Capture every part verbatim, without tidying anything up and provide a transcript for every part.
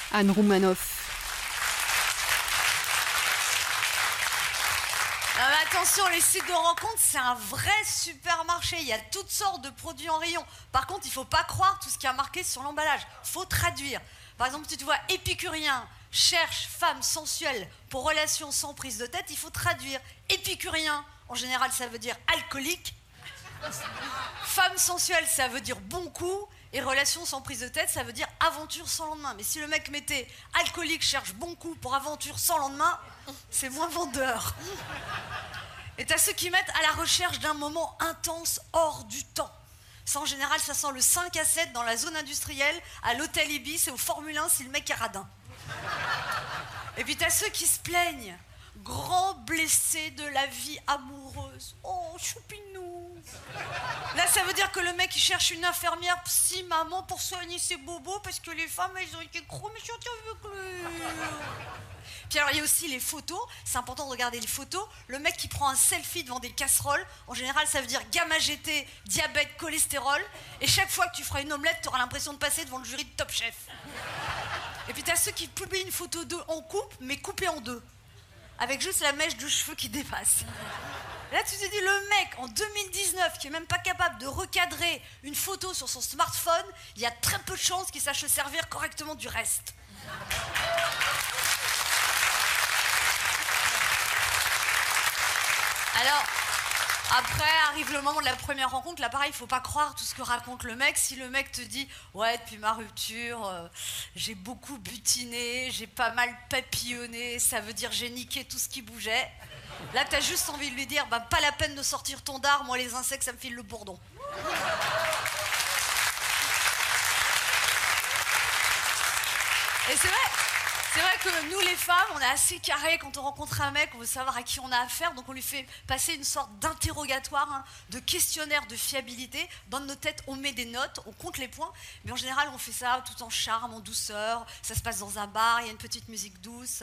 Anne Roumanoff. Non mais attention, les sites de rencontres, c'est un vrai supermarché. Il y a toutes sortes de produits en rayon. Par contre, il ne faut pas croire tout ce qui est marqué sur l'emballage. Il faut traduire. Par exemple, si tu vois épicurien, cherche femme sensuelle pour relation sans prise de tête, il faut traduire. Épicurien, en général, ça veut dire alcoolique. Femme sensuelle, ça veut dire bon coup. Et relation sans prise de tête, ça veut dire aventure sans lendemain. Mais si le mec mettait alcoolique cherche bon coup pour aventure sans lendemain, c'est moins vendeur. Et t'as ceux qui mettent à la recherche d'un moment intense hors du temps. Ça, en général, ça sent le cinq à sept dans la zone industrielle, à l'hôtel Ibis et au Formule un si le mec est radin. Et puis t'as ceux qui se plaignent. Grand blessé de la vie amoureuse. Oh, choupinou. Là, ça veut dire que le mec, il cherche une infirmière psy maman pour soigner ses bobos parce que les femmes, elles ont été trop méchantes avec lui. Puis alors, il y a aussi les photos. C'est important de regarder les photos. Le mec qui prend un selfie devant des casseroles, en général, ça veut dire gamma G T, diabète, cholestérol. Et chaque fois que tu feras une omelette, tu auras l'impression de passer devant le jury de Top Chef. Et puis, t'as ceux qui publient une photo d'eux en couple, mais coupée en deux. Avec juste la mèche de cheveux qui dépasse. Là, tu te dis, le mec, en deux mille dix-neuf, qui est même pas capable de recadrer une photo sur son smartphone, il y a très peu de chances qu'il sache se servir correctement du reste. Alors, après arrive le moment de la première rencontre. Là, pareil, il faut pas croire tout ce que raconte le mec. Si le mec te dit « Ouais, depuis ma rupture, euh, j'ai beaucoup butiné, j'ai pas mal papillonné, ça veut dire j'ai niqué tout ce qui bougeait. » Là, t'as juste envie de lui dire bah, « Pas la peine de sortir ton dard, moi les insectes, ça me file le bourdon. » Et c'est vrai C'est vrai que nous, les femmes, on est assez carrés quand on rencontre un mec, on veut savoir à qui on a affaire, donc on lui fait passer une sorte d'interrogatoire, hein, de questionnaire de fiabilité. Dans nos têtes, on met des notes, on compte les points, mais en général, on fait ça tout en charme, en douceur. Ça se passe dans un bar, il y a une petite musique douce.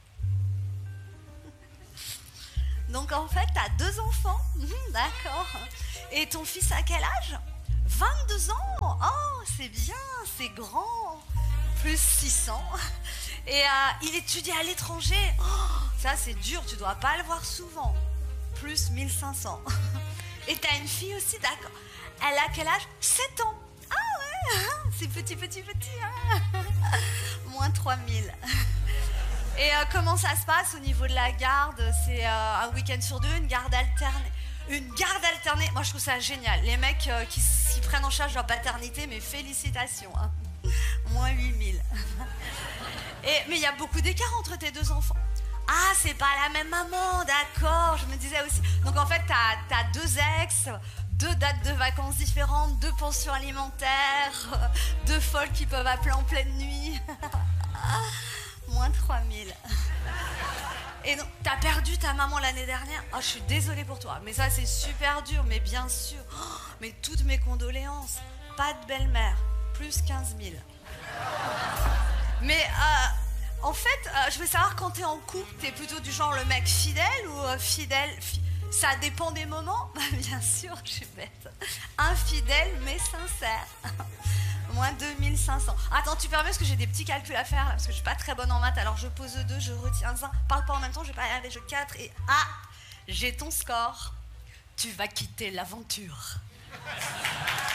Donc en fait, t'as deux enfants, mmh, d'accord. Et ton fils a quel âge ? vingt-deux ans. Oh, c'est bien, c'est grand. Plus six cents. Et euh, il étudie à l'étranger. Oh, ça, c'est dur, tu dois pas le voir souvent. Plus mille cinq cents. Et t'as une fille aussi, d'accord. Elle a quel âge ? sept ans. Ah ouais, c'est petit, petit, petit. Hein. Moins trois mille. Et euh, comment ça se passe au niveau de la garde ? C'est euh, un week-end sur deux, une garde alternée. Une garde alternée, moi je trouve ça génial. Les mecs euh, qui, qui prennent en charge leur paternité, mais félicitations. Hein. Moins huit mille. Et, mais il y a beaucoup d'écart entre tes deux enfants. Ah, c'est pas la même maman, d'accord, je me disais aussi. Donc en fait, t'as, t'as deux ex, deux dates de vacances différentes, deux pensions alimentaires, deux folles qui peuvent appeler en pleine nuit. Moins trois mille. Et donc, t'as perdu ta maman l'année dernière. Oh, je suis désolée pour toi, mais ça c'est super dur, mais bien sûr. Oh, mais toutes mes condoléances. Pas de belle-mère, plus quinze mille. Mais euh, en fait, euh, je veux savoir, quand t'es en couple, t'es plutôt du genre le mec fidèle ou euh, fidèle fi- Ça dépend des moments. Bah, bien sûr, je suis bête. Infidèle mais sincère. Moins deux mille cinq cents. Attends, tu permets parce que j'ai des petits calculs à faire, parce que je suis pas très bonne en maths, alors je pose deux, je retiens un. Parle pas en même temps, je vais pas y arriver, je quatre et... Ah, j'ai ton score. Tu vas quitter l'aventure.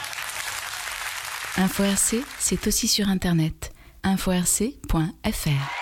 Info R C, c'est aussi sur Internet. info r c point f r